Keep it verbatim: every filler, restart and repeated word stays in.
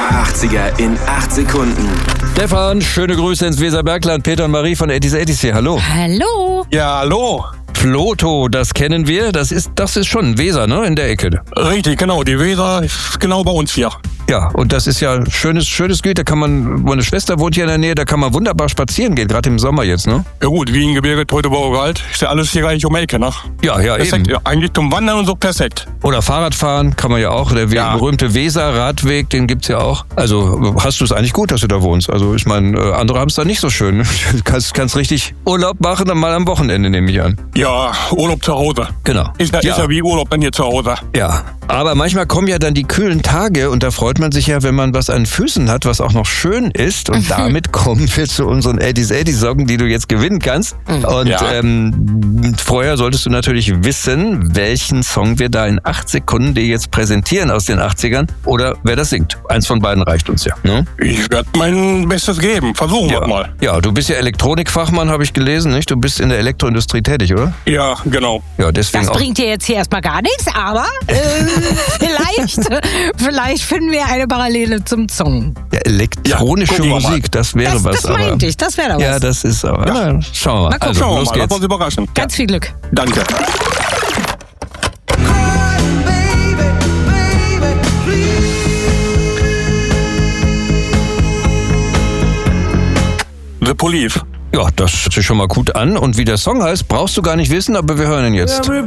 achtziger in acht Sekunden. Stefan, schöne Grüße ins Weserbergland. Peter und Marie von Eddies Eddies hier. Hallo. Hallo. Ja, hallo. Floto, das kennen wir. Das ist, das ist schon Weser, ne? In der Ecke. Richtig, genau. Die Weser ist genau bei uns hier. Ja, und das ist ja schönes, schönes Gebiet. Da kann man, meine Schwester wohnt hier in der Nähe, da kann man wunderbar spazieren gehen, gerade im Sommer jetzt, ne? Ja gut, Wiehengebirge, Teutoburger Wald, ist ja alles hier gleich um die Ecke, ne? Ja, ja, Perfekt, eben. ja, eigentlich zum Wandern und so perfekt. Oder Fahrradfahren kann man ja auch. Der Ja. berühmte Weser-Radweg, den gibt's ja auch. Also hast du es eigentlich gut, dass du da wohnst. Also ich meine, äh, andere haben es da nicht so schön. Du kannst, kannst richtig Urlaub machen, dann mal am Wochenende, nehme ich an. Ja, Urlaub zu Hause. Genau. Ist ja, Ja. ist ja wie Urlaub dann hier zu Hause. Ja, aber manchmal kommen ja dann die kühlen Tage und da freut man sich ja, wenn man was an Füßen hat, was auch noch schön ist. Und damit kommen wir zu unseren Eddies Eddies Socken, die du jetzt gewinnen kannst. Und Ja. ähm, vorher solltest du natürlich wissen, welchen Song wir da in acht Sekunden dir jetzt präsentieren aus den achtzigern oder wer das singt. Eins von beiden reicht uns ja. Ne? Ich werde mein Bestes geben. Versuchen wir Ja. mal. Ja, du bist ja Elektronikfachmann, habe ich gelesen, nicht? Du bist in der Elektroindustrie tätig, oder? Ja, genau. Ja, deswegen Das auch. bringt dir jetzt hier erstmal gar nichts, aber äh, vielleicht, vielleicht finden wir eine Parallele zum Song. Ja, elektronische Ja, gucken wir mal. Musik, das wäre Das, was. das meinte aber, ich, das wäre da was. Ja, das ist aber. Ja. Ja. Schauen wir mal. Mal gucken. Also, Schauen wir los mal, lass geht's. uns überraschen. Ganz viel Glück. Danke. The Police. Ja, das hört sich schon mal gut an. Und wie der Song heißt, brauchst du gar nicht wissen, aber wir hören ihn jetzt.